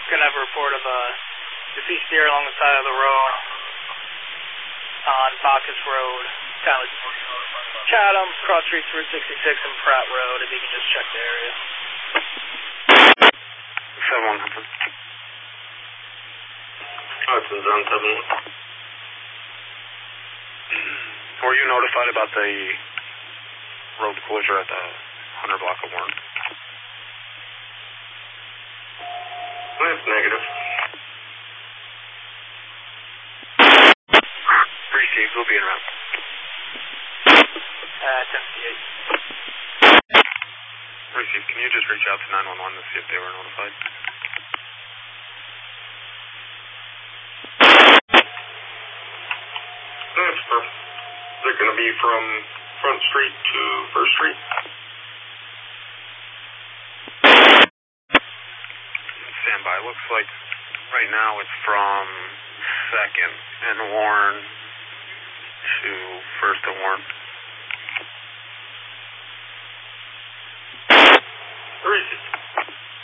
Gonna have a report of deceased deer along the side of the road on Bacchus Road, kind of Chatham, cross streets Route 66 and Pratt Road, if you can just check the area. 7-1. Hudson's on 7-1. Were you notified about the road closure at the 100 block of Warren? That's negative. Received, we'll be in route. 10-8. Received, can you just reach out to 911 to see if they were notified? That's perfect. Is it going to be from Front Street to First Street? Standby. Looks like right now it's from 2nd and Warren